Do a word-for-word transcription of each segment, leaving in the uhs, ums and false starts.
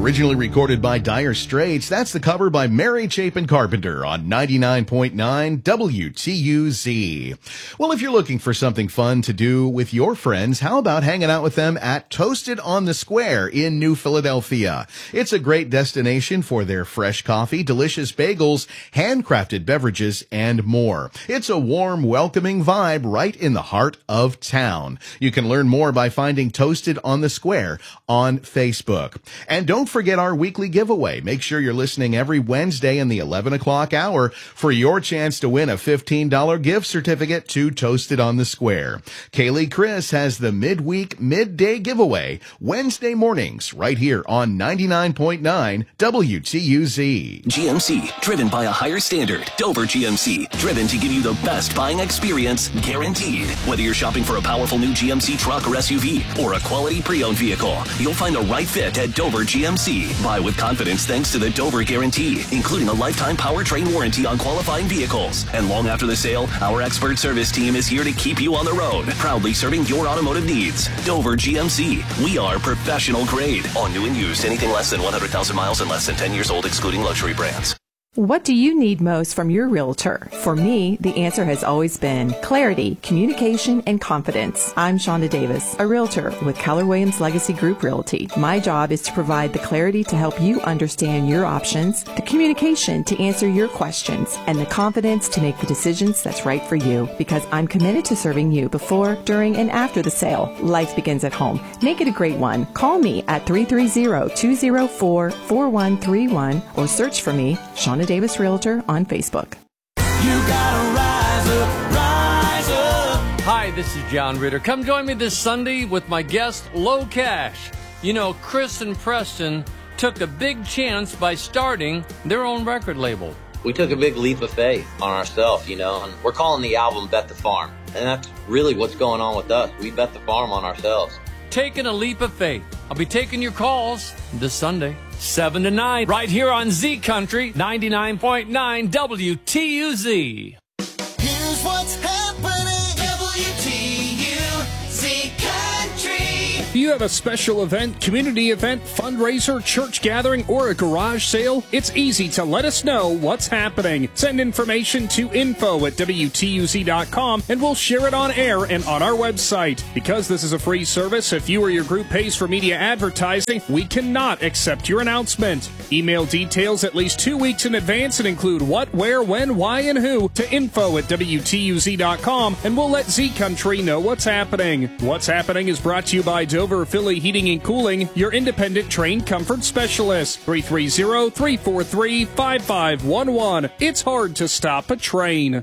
Originally recorded by Dire Straits, that's the cover by Mary Chapin Carpenter on ninety-nine point nine W T U Z. Well, if you're looking for something fun to do with your friends, how about hanging out with them at Toasted on the Square in New Philadelphia? It's a great destination for their fresh coffee, delicious bagels, handcrafted beverages, and more. It's a warm, welcoming vibe right in the heart of town. You can learn more by finding Toasted on the Square on Facebook. And don't forget our weekly giveaway. Make sure you're listening every Wednesday in the eleven o'clock hour for your chance to win a fifteen dollars gift certificate to Toasted on the Square. Kaylee Chris has the midweek midday giveaway Wednesday mornings right here on ninety-nine point nine W T U Z. G M C, driven by a higher standard. Dover G M C, driven to give you the best buying experience guaranteed. Whether you're shopping for a powerful new G M C truck or S U V or a quality pre-owned vehicle, you'll find the right fit at Dover G M C. Buy with confidence thanks to the Dover Guarantee, including a lifetime powertrain warranty on qualifying vehicles. And long after the sale, our expert service team is here to keep you on the road, proudly serving your automotive needs. Dover G M C, we are professional grade. On new and used, anything less than one hundred thousand miles and less than ten years old, excluding luxury brands. What do you need most from your realtor? For me, the answer has always been clarity, communication, and confidence. I'm Shonda Davis, a realtor with Keller Williams Legacy Group Realty. My job is to provide the clarity to help you understand your options, the communication to answer your questions, and the confidence to make the decisions that's right for you. Because I'm committed to serving you before, during, and after the sale. Life begins at home. Make it a great one. Call me at three three zero, two zero four, four one three one or search for me, Shonda Davis Realtor, on Facebook. You gotta rise up, rise up. Hi, this is John Ritter. Come join me this Sunday with my guest, Low Cash. You know, Chris and Preston took a big chance by starting their own record label. We took a big leap of faith on ourselves, you know, and we're calling the album Bet the Farm. And that's really what's going on with us. We bet the farm on ourselves. Taking a leap of faith. I'll be taking your calls this Sunday, seven to nine, right here on Z Country, ninety-nine point nine W T U Z. Here's what's happening. W T U Z Country. Do you have a special event, community event, fundraiser, church gathering, or a garage sale? It's easy to let us know what's happening. Send information to info at W T U Z dot com and we'll share it on air and on our website. Because this is a free service, if you or your group pays for media advertising, we cannot accept your announcement. Email details at least two weeks in advance and include what, where, when, why, and who to info at W T U Z dot com and we'll let Z Country know what's happening. What's Happening is brought to you by Dover Philly Heating and Cooling, your independent trained comfort specialist. three three zero, three four three, five five one one. It's hard to stop a train.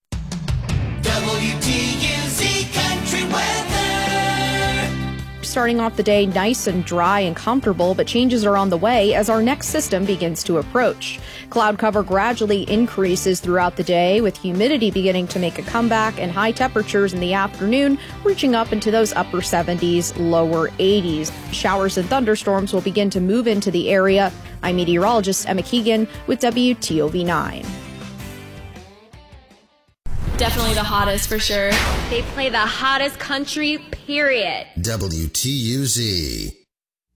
W T U Z Country Weather. Starting off the day nice and dry and comfortable, but changes are on the way as our next system begins to approach. Cloud cover gradually increases throughout the day, with humidity beginning to make a comeback and high temperatures in the afternoon reaching up into those upper seventies, lower eighties. Showers and thunderstorms will begin to move into the area. I'm meteorologist Emma Keegan with W T O V nine. Definitely the hottest for sure. They play the hottest country, period. W T U Z.